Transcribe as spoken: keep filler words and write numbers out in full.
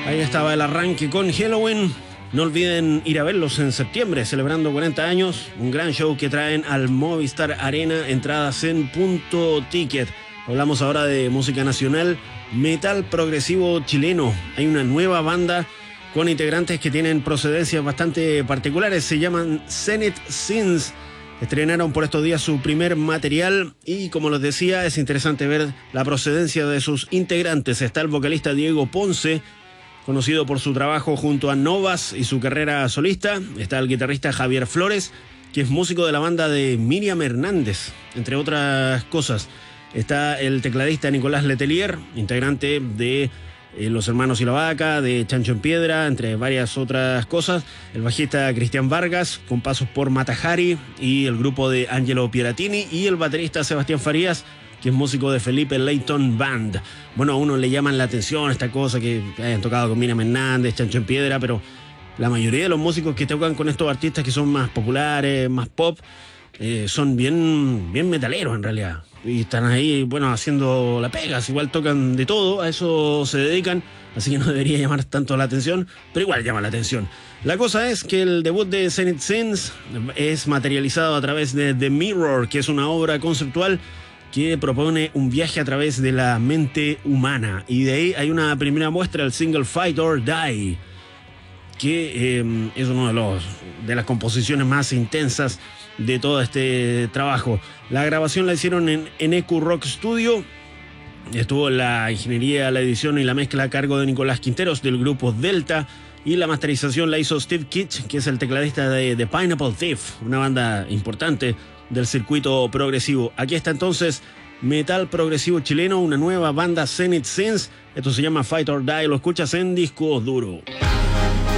Ahí estaba el arranque con Helloween. No olviden ir a verlos en septiembre, celebrando cuarenta años. Un gran show que traen al Movistar Arena, entradas en Punto Ticket. Hablamos ahora de música nacional, metal progresivo chileno. Hay una nueva banda con integrantes que tienen procedencias bastante particulares. Se llaman Zenith Sins. Estrenaron por estos días su primer material y, como les decía, es interesante ver la procedencia de sus integrantes. Está el vocalista Diego Ponce, conocido por su trabajo junto a Novas y su carrera solista. Está el guitarrista Javier Flores, que es músico de la banda de Miriam Hernández, entre otras cosas. Está el tecladista Nicolás Letelier, integrante de eh, Los Hermanos y la Vaca, de Chancho en Piedra, entre varias otras cosas. El bajista Cristian Vargas, con pasos por Matajari y el grupo de Angelo Pieratini. Y el baterista Sebastián Farías, que es músico de Felipe Leighton Band. Bueno, a uno le llaman la atención esta cosa que hayan tocado con Miriam Hernández, Chancho en Piedra, pero la mayoría de los músicos que tocan con estos artistas que son más populares, más pop, eh, son bien, bien metaleros en realidad. Y están ahí, bueno, haciendo la pega. Igual tocan de todo, a eso se dedican, así que no debería llamar tanto la atención, pero igual llama la atención. La cosa es que el debut de Zenith Sins es materializado a través de The Mirror, que es una obra conceptual que propone un viaje a través de la mente humana. Y de ahí hay una primera muestra, el single Fight or Die, que eh, es una de, los, de las composiciones más intensas de todo este trabajo. La grabación la hicieron en, en E Q Rock Studio. Estuvo la ingeniería, la edición y la mezcla a cargo de Nicolás Quinteros del grupo Delta, y la masterización la hizo Steve Kitsch, que es el tecladista de The Pineapple Thief, una banda importante del circuito progresivo. Aquí está entonces metal progresivo chileno, una nueva banda, Zenith Sins. Esto se llama Fight or Die, lo escuchas en Disco Duro.